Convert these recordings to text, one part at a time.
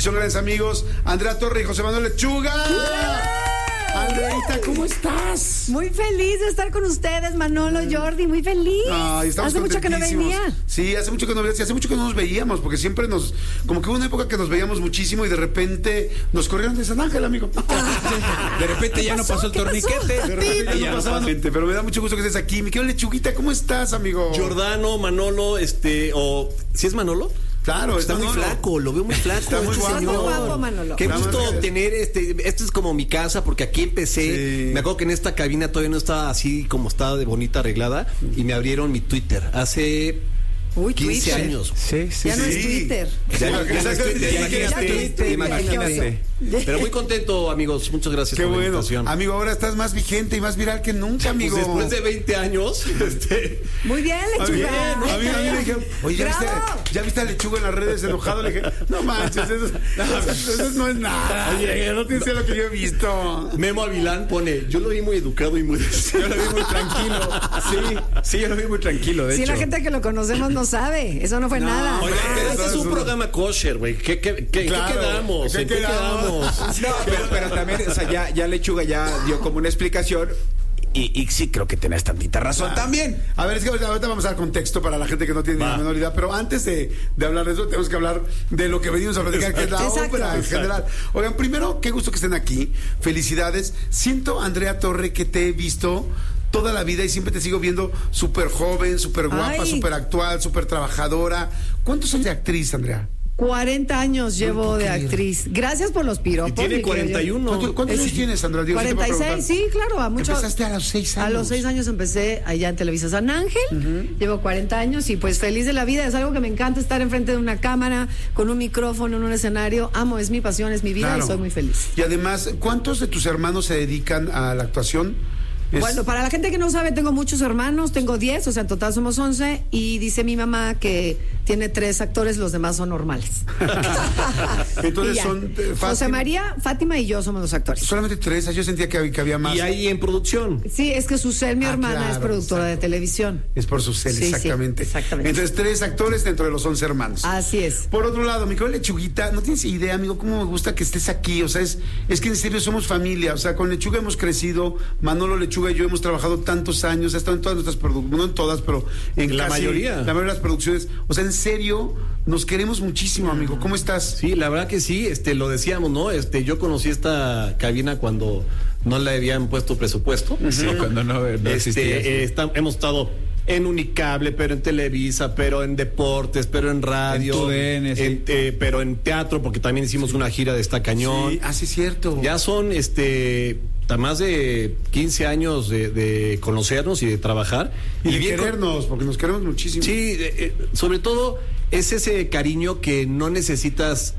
son grandes amigos Andrea Torre y José Manuel Lechuga. Andreita, ¿cómo estás? Muy feliz de estar con ustedes, Manolo, Jordi, muy feliz. Hace mucho que no venía. Sí, hace mucho que no venías, y hace mucho que no nos veíamos, porque siempre como que hubo una época que nos veíamos muchísimo y de repente nos corrieron de San Ángel, amigo. De repente ya no pasó el torniquete. De repente ya no pasaba. Pero me da mucho gusto que estés aquí. Mi querido Lechuguita, ¿cómo estás, amigo? Giordano, Manolo, ¿sí es Manolo? Claro, está muy flaco, lo veo muy flaco. Está muy guapo, Manolo. Qué gusto tener esto es como mi casa, porque aquí empecé. Sí. Me acuerdo que en esta cabina todavía no estaba así como estaba de bonita arreglada y me abrieron mi Twitter hace 15 Twitter. años. Sí. Ya no es Twitter. Ya no es Twitter, imagínate. Pero muy contento, amigos. Muchas gracias por la invitación. Amigo, ahora estás más vigente y más viral que nunca, amigo. Pues después de 20 años. Muy bien, Lechuga. A mí me dijeron, oye, ¿ya viste a Lechuga en las redes enojado? Le dije, no manches, eso no es nada. Oye, no tienes lo que yo he visto. Memo Avilán pone, yo lo vi muy educado y muy... Yo lo vi muy tranquilo. Sí, yo lo vi muy tranquilo, de hecho. Sí, la gente que lo conocemos no sabe. Eso no fue nada. Oye, este es un programa kosher, güey. ¿Qué quedamos? ¿Qué quedamos? No, pero también, o sea, ya Lechuga ya dio como una explicación. Y sí, creo que tenés tantita razón también. A ver, es que ahorita vamos a dar contexto para la gente que no tiene ni la menor idea, pero antes de hablar de eso, tenemos que hablar de lo que venimos a platicar, que es la ópera en general. Oigan, primero, qué gusto que estén aquí. Felicidades. Siento, Andrea Torre, que te he visto toda la vida y siempre te sigo viendo súper joven, súper guapa, súper actual, súper trabajadora. ¿Cuántos años de actriz, Andrea? 40 años llevo de actriz. Gracias por los piropos. Y tiene 41. ¿Cuántos años tienes, Andrea? 46, sí, claro. Empezaste a los 6 años. A los 6 años empecé allá en Televisa San Ángel. Llevo 40 años y pues feliz de la vida. Es algo que me encanta, estar enfrente de una cámara, con un micrófono, en un escenario. Amo, es mi pasión, es mi vida y soy muy feliz. Y además, ¿cuántos de tus hermanos se dedican a la actuación? Bueno, para la gente que no sabe, tengo muchos hermanos, tengo 10, o sea, en total somos 11, y dice mi mamá que tiene 3 actores, los demás son normales. Entonces son José María, Fátima y yo somos los actores. Solamente 3, yo sentía que había más. Y ahí en producción. Sí, es que Susel, mi hermana, es productora de televisión. Es por Susel, sí, exactamente. Sí, exactamente. Entonces 3 actores dentro de los 11 hermanos. Así es. Por otro lado, mi querida Lechuguita, no tienes idea, amigo, cómo me gusta que estés aquí. O sea, es que en serio somos familia. O sea, con Lechuga hemos crecido, Manolo Lechuga y yo hemos trabajado tantos años, ha estado en todas nuestras producciones, no en todas, pero en la mayoría. La mayoría de las producciones. O sea, en serio, nos queremos muchísimo, amigo. ¿Cómo estás? Sí, la verdad que sí, lo decíamos, ¿no? Yo conocí esta cabina cuando no le habían puesto presupuesto. Sí, cuando no existía. Hemos estado en Unicable, pero en Televisa, pero en deportes, pero en radio, en TUDN, pero en teatro, porque también hicimos una gira de Está Cañón. Sí, es cierto. Ya son más de 15 años de conocernos y de trabajar. Y de querernos, porque nos queremos muchísimo. Sí, sobre todo es ese cariño que no necesitas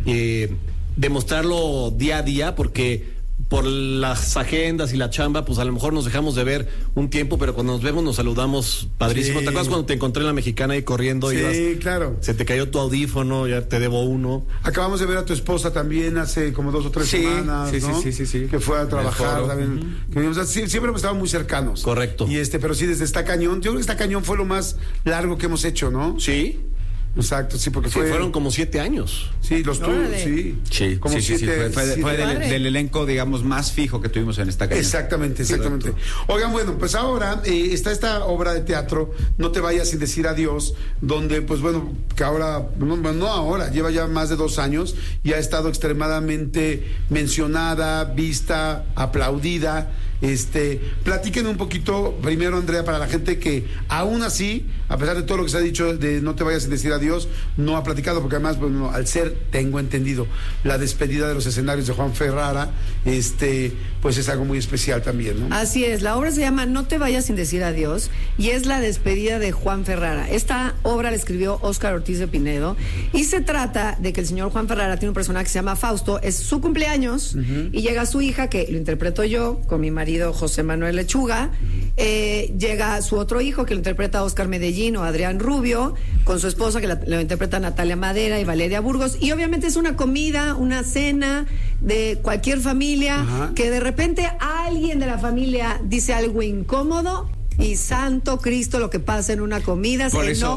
demostrarlo día a día, porque por las agendas y la chamba, pues a lo mejor nos dejamos de ver un tiempo, pero cuando nos vemos nos saludamos padrísimo. Sí. ¿Te acuerdas cuando te encontré en la Mexicana ahí corriendo? Sí, claro. Se te cayó tu audífono, ya te debo uno. Acabamos de ver a tu esposa también hace como 2 o 3 semanas, ¿no? Sí. Que fue a trabajar también. O sea, siempre hemos estado muy cercanos. Correcto. Y pero sí, desde Está Cañón. Yo creo que Está Cañón fue lo más largo que hemos hecho, ¿no? Sí. Exacto, sí, porque fueron como 7 años. Sí, los tuyos, sí. Sí, como sí, fue del elenco, digamos, más fijo que tuvimos en Esta Cañón. Exactamente. Correcto. Oigan, bueno, pues ahora está esta obra de teatro, No te vayas sin decir adiós, donde, pues bueno, que ahora, no ahora, lleva ya más de 2 años y ha estado extremadamente mencionada, vista, aplaudida. Platíquenme un poquito, primero, Andrea, para la gente que aún así, a pesar de todo lo que se ha dicho de No te vayas sin decir adiós, no ha platicado, porque además, bueno, al ser, tengo entendido, la despedida de los escenarios de Juan Ferrara, pues es algo muy especial también, ¿no? Así es, la obra se llama No te vayas sin decir adiós y es la despedida de Juan Ferrara. Esta obra la escribió Óscar Ortiz de Pinedo y se trata de que el señor Juan Ferrara tiene un personaje que se llama Fausto, es su cumpleaños y llega su hija, que lo interpreto yo, con mi marido José Manuel Lechuga, llega su otro hijo que lo interpreta Oscar Medellín o Adrián Rubio, con su esposa que lo interpreta Natalia Madera y Valeria Burgos, y obviamente es una comida, una cena de cualquier familia, que de repente alguien de la familia dice algo incómodo y santo Cristo lo que pasa en una comida,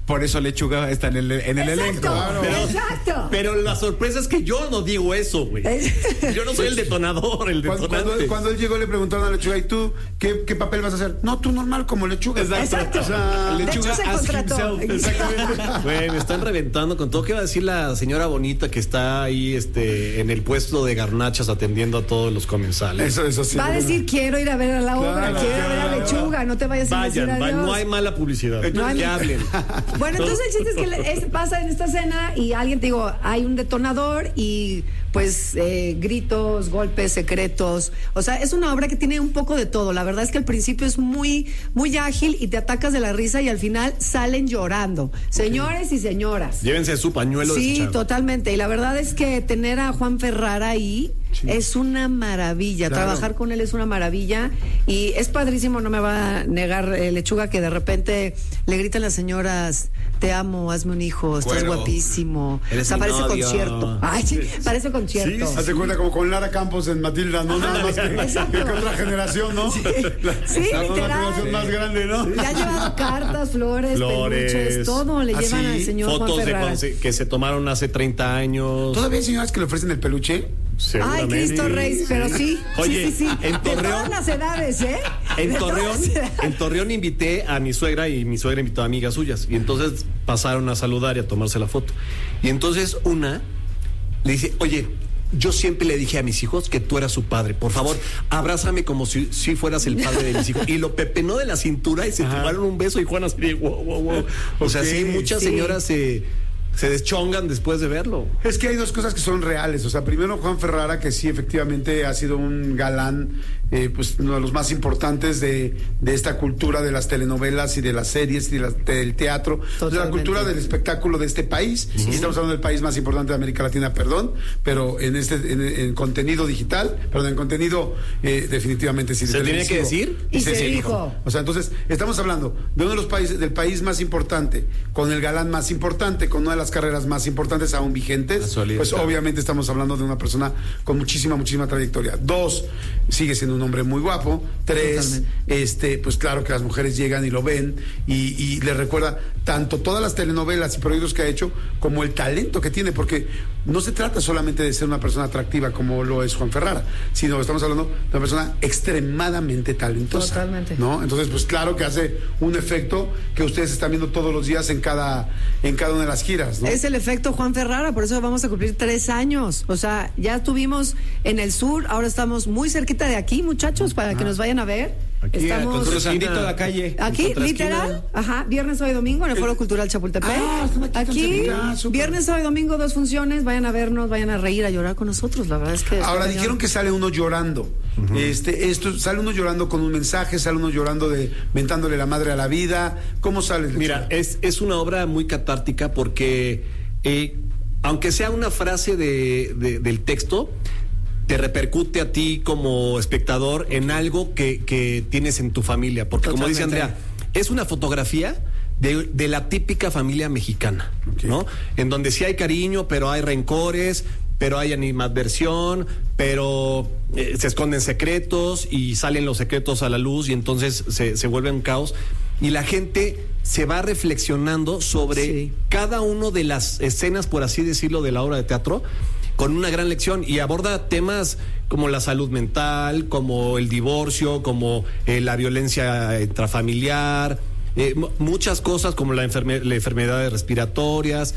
Por eso Lechuga está en el elenco. Exacto, exacto. Pero la sorpresa es que yo no digo eso, güey. Yo no soy el detonador, el detonante. Cuando él llegó le preguntaron a Lechuga, ¿y tú qué papel vas a hacer? No, tú normal como Lechuga. Exacto. O sea, De Lechuga hecho, se ask contrató. himself. Exactamente. Güey, me están reventando con todo. ¿Qué va a decir la señora bonita que está ahí en el puesto de garnachas atendiendo a todos los comensales? Eso sí. Va a decir, quiero ir a ver a la obra, Claro, quiero ver a claro. Lechuga, no te vayas sin decir adiós. No hay mala publicidad. No hay- Que hablen. Bueno, entonces el chiste es que pasa en esta escena y alguien, te digo, hay un detonador y pues gritos, golpes, secretos. O sea, es una obra que tiene un poco de todo. La verdad es que al principio es muy, muy ágil y te atacas de la risa y al final salen llorando. Señores y señoras. Llévense su pañuelo Sí, desechado. totalmente. Y la verdad es que tener a Juan Ferrara ahí es una maravilla. Claro. Trabajar con él es una maravilla. Y es padrísimo, no me va a negar Lechuga, que de repente le gritan las señoras, te amo, hazme un hijo, estás Cuero. guapísimo. Eres O sea, mi parece novio. concierto. Ay, sí, parece concierto. Sí, hazte cuenta como con Lara Campos en Matilda, no nada más que Exacto. que otra generación, ¿no? Sí, La literal. generación más grande, ¿no? Le han llevado cartas, flores, peluches, todo le ¿Ah, llevan sí? al señor Juan Fotos de Ferrara. que se tomaron hace 30 años. ¿Todavía hay señoras que le ofrecen el peluche? Ay, Seguramente. Cristo Rey, pero sí. Oye, sí. en De Torreón- todas las edades, ¿eh? En De todas Torreón, las edades. en Torreón invité a mi suegra y mi suegra invitó a amigas suyas. Y entonces pasaron a saludar y a tomarse la foto. Y entonces una le dice, oye, yo siempre le dije a mis hijos que tú eras su padre. Por favor, abrázame como si fueras el padre de mis hijos. Y lo pepenó de la cintura y se tomaron un beso y Juan así de wow, wow, wow. O sea, Ok. sí, muchas Sí. señoras se deschongan después de verlo. Es que hay dos cosas que son reales. O sea, primero Juan Ferrara, que sí efectivamente ha sido un galán, pues uno de los más importantes de esta cultura de las telenovelas y de las series y del teatro, de la Totalmente. cultura del espectáculo de este país. Y estamos hablando del país más importante de América Latina, perdón, pero en contenido digital, perdón, en contenido definitivamente sí. ¿Se tenía que televisivo. decir? Y se dijo. O sea, entonces estamos hablando de uno de los países, del país más importante, con el galán más importante, con una de las carreras más importantes aún vigentes. Casualidad, Pues claro. obviamente estamos hablando de una persona con muchísima trayectoria. 2, sigue siendo un hombre muy guapo. 3, pues claro que las mujeres llegan y lo ven y le recuerda tanto todas las telenovelas y proyectos que ha hecho como el talento que tiene, porque no se trata solamente de ser una persona atractiva como lo es Juan Ferrara, sino estamos hablando de una persona extremadamente talentosa. Totalmente. ¿No? Entonces, pues claro que hace un efecto que ustedes están viendo todos los días en cada una de las giras, ¿no? Es el efecto Juan Ferrara, por eso vamos a cumplir 3 años. O sea, ya estuvimos en el sur, ahora estamos muy cerquita de aquí, muchachos, para que nos vayan a ver. Aquí, Estamos con Cruzandito a la calle. aquí, Contra literal, esquina. ajá, viernes, sábado y domingo en el Foro Cultural Chapultepec. están aquí Aquí, cerquita, súper. viernes, sábado y domingo, 2 funciones, vayan a vernos, vayan a reír, a llorar con nosotros, la verdad es que... Ahora está dijeron cañón. que sale uno llorando. Esto sale uno llorando con un mensaje, sale uno llorando mentándole la madre a la vida. ¿Cómo sale? Mira, es una obra muy catártica porque aunque sea una frase del texto, te repercute a ti como espectador en algo que tienes en tu familia. Porque como dice Totalmente. Andrea, es una fotografía de la típica familia mexicana, Ok. ¿no? En donde sí hay cariño, pero hay rencores, pero hay animadversión, pero se esconden secretos y salen los secretos a la luz y entonces se vuelve un caos. Y la gente se va reflexionando sobre Sí. cada una de las escenas, por así decirlo, de la obra de teatro, con una gran lección y aborda temas como la salud mental, como el divorcio, como la violencia intrafamiliar, muchas cosas como las enfermedades respiratorias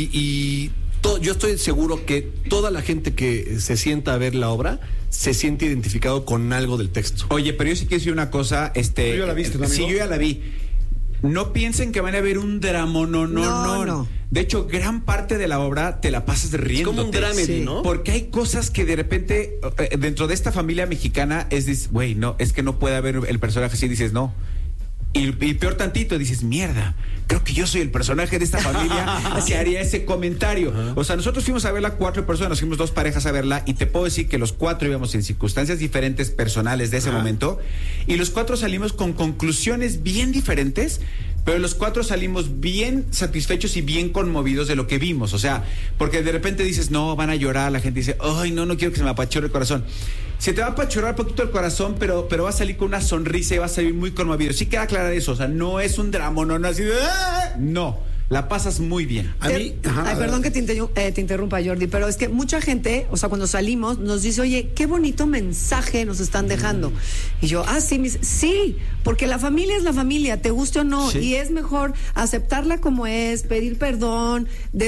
y yo estoy seguro que toda la gente que se sienta a ver la obra se siente identificado con algo del texto. Oye, pero yo sí quiero decir una cosa, ¿Tú ya la viste, ¿no, amigo? Sí, yo ya la vi. No piensen que van a ver un drama, No. no. De hecho, gran parte de la obra te la pasas riendo. como un dramedy, Sí. ¿no? Porque hay cosas que de repente, dentro de esta familia mexicana, güey, no, es que no puede haber el personaje así, dices, no. Y peor tantito, dices, mierda, creo que yo soy el personaje de esta familia que haría ese comentario. O sea, nosotros fuimos a verla 4 personas, fuimos 2 parejas a verla y te puedo decir que los 4 íbamos en circunstancias diferentes personales de ese momento y los 4 salimos con conclusiones bien diferentes, pero los 4 salimos bien satisfechos y bien conmovidos de lo que vimos. O sea, porque de repente dices, no, van a llorar, la gente dice, ay, no quiero que se me apachurre el corazón. Se te va a apachurrar un poquito el corazón, pero va a salir con una sonrisa y va a salir muy conmovido. Sí queda aclarar eso, o sea, no es un drama, no así de, ¡ah! No. la pasas muy bien. A mí, Ay, perdón que te interrumpa, Jordi, pero es que mucha gente, o sea, cuando salimos, nos dice, oye, qué bonito mensaje nos están dejando. Y yo, sí, sí, porque la familia es la familia, te guste o no, y es mejor aceptarla como es, pedir perdón,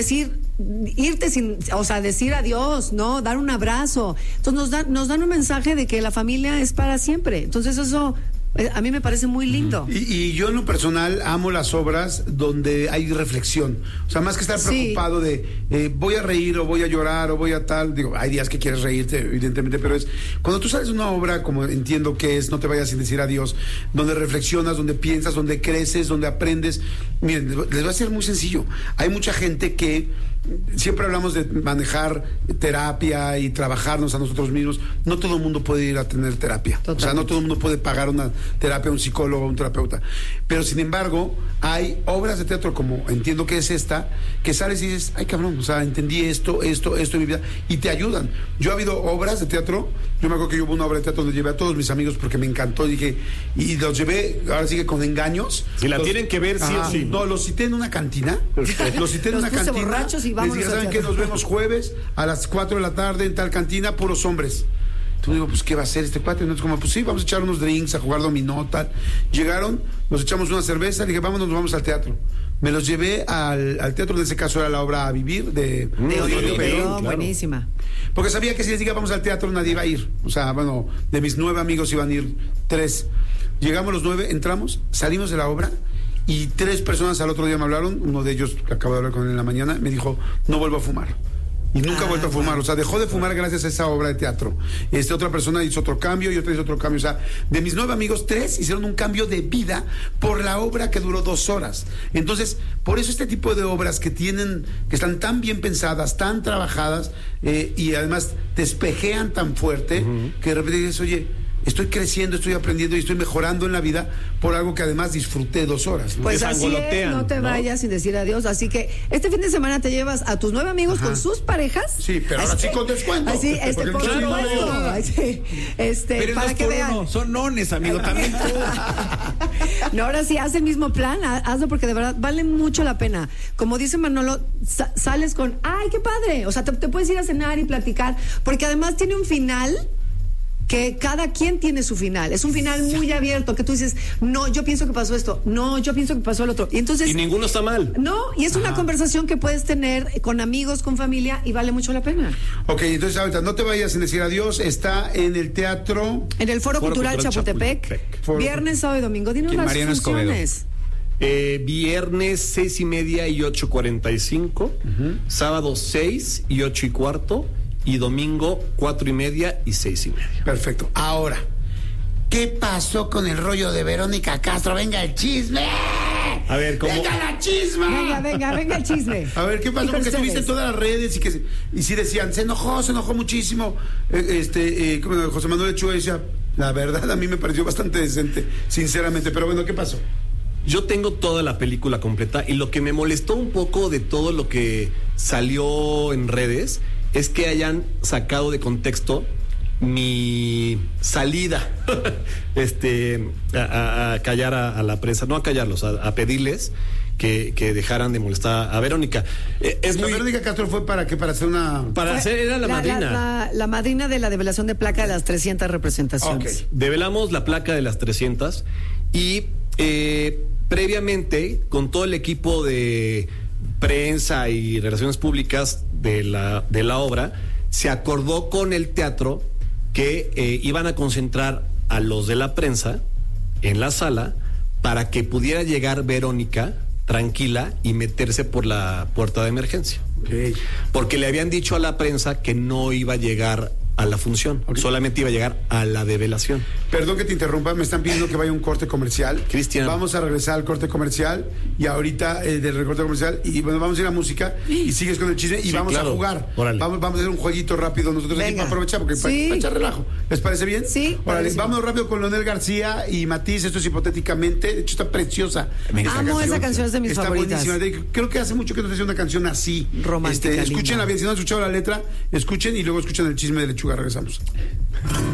irte decir adiós, ¿no? Dar un abrazo. Entonces nos dan un mensaje de que la familia es para siempre. Entonces eso a mí me parece muy lindo. Y yo en lo personal amo las obras donde hay reflexión. O sea, más que estar preocupado de voy a reír o voy a llorar o voy a tal. Digo, hay días que quieres reírte, evidentemente, pero es cuando tú sales de una obra, como entiendo que es No te vayas sin decir adiós, donde reflexionas, donde piensas, donde creces, donde aprendes. Miren, les va a ser muy sencillo. Hay mucha gente que siempre hablamos de manejar terapia y trabajarnos a nosotros mismos. No todo el mundo puede ir a tener terapia. Totalmente. O sea, no todo el mundo puede pagar una terapia a un psicólogo o un terapeuta. Pero sin embargo, hay obras de teatro como entiendo que es esta, que sales y dices, ay cabrón, o sea, entendí esto en mi vida, y te ayudan. Yo ha habido obras de teatro, yo me acuerdo que hubo una obra de teatro donde llevé a todos mis amigos porque me encantó, y los llevé, ahora sí que con engaños. Si la tienen que ver, sí o sí. No, los cité en una cantina. Los cité en una cantina. Borrachos y les dije, ¿saben qué? Nos vemos jueves a las 4 de la tarde en tal cantina, puros hombres. Tú digo, pues, ¿qué va a hacer este cuate? Entonces, como, pues sí, vamos a echar unos drinks, a jugar dominó, tal. Llegaron, nos echamos una cerveza, le dije, vámonos, nos vamos al teatro. Me los llevé al teatro, en ese caso era la obra A Vivir de Odio Perón. Buenísima. Porque sabía que si les diga vamos al teatro, nadie iba a ir. O sea, bueno, de mis 9 amigos iban a ir 3. Llegamos los 9, entramos, salimos de la obra, y 3 personas al otro día me hablaron. Uno de ellos, que acabo de hablar con él en la mañana, me dijo, no vuelvo a fumar. Y nunca ha vuelto a fumar, o sea, dejó de fumar gracias a esa obra de teatro. Otra persona hizo otro cambio y otra hizo otro cambio. O sea, de mis 9 amigos, 3 hicieron un cambio de vida por la obra que duró 2 horas. Entonces, por eso este tipo de obras que están tan bien pensadas, tan trabajadas, y además te espejean tan fuerte, que de repente dices, oye, estoy creciendo, estoy aprendiendo y estoy mejorando en la vida por algo que además disfruté 2 horas, ¿no? Pues así es, no te vayas sin decir adiós. Así que este fin de semana te llevas a tus 9 amigos con sus parejas. Sí, pero ahora sí con descuento. Así, por supuesto. Pero para que vean. Son nones, amigo, también tú. No, ahora sí, haz el mismo plan, hazlo porque de verdad vale mucho la pena. Como dice Manolo, sales con, ¡ay, qué padre! O sea, te puedes ir a cenar y platicar, porque además tiene un final que cada quien tiene su final. Es un final muy abierto, que tú dices, no, yo pienso que pasó esto, no, yo pienso que pasó el otro. Y entonces, y ninguno está mal. No, y es una conversación que puedes tener con amigos, con familia, y vale mucho la pena. Ok, entonces ahorita, No te vayas sin decir adiós, está en el teatro... En el Foro Cultural Chapultepec. Viernes, sábado y domingo. Dinos las funciones. Viernes 6:30 y 8:45, sábado 6 y 8:15, y domingo 4:30 y 6:30. Perfecto. Ahora, ¿qué pasó con el rollo de Verónica Castro? ¡Venga el chisme! A ver, ¿cómo? ¡Venga la chisma! Venga el chisme. A ver, ¿qué pasó? Porque estuviste en todas las redes y sí decían, se enojó muchísimo. José Manuel Lechuga decía, la verdad a mí me pareció bastante decente, sinceramente. Pero bueno, ¿qué pasó? Yo tengo toda la película completa, y lo que me molestó un poco de todo lo que salió en redes es que hayan sacado de contexto mi salida a callar a la prensa, no a callarlos, a pedirles que dejaran de molestar a Verónica. Verónica Castro fue para qué, para hacer una... Era la madrina. La madrina de la develación de placa de las 300 representaciones. Okay. Develamos la placa de las 300 y previamente, con todo el equipo de prensa y relaciones públicas de la obra, se acordó con el teatro que iban a concentrar a los de la prensa en la sala para que pudiera llegar Verónica tranquila y meterse por la puerta de emergencia. Okay. Porque le habían dicho a la prensa que no iba a llegar a la función, solamente iba a llegar a la develación. Perdón que te interrumpa, me están pidiendo que vaya a un corte comercial. Cristian. Vamos a regresar al corte comercial y ahorita del corte comercial, y bueno, vamos a ir a música y sigues con el chisme y vamos a jugar. Vamos a hacer un jueguito rápido nosotros aquí para aprovechar, porque para echar relajo. ¿Les parece bien? Sí. Órale, vámonos rápido con Leonel García y Matiz, esto es hipotéticamente, de hecho está preciosa. Amo esa canción, es de mis favoritas. Está buenísima, creo que hace mucho que no se hace una canción así. Romántica, escúchenla bien, si no han escuchado la letra, escuchen y luego escuchen el chisme de Lechuga, regresamos.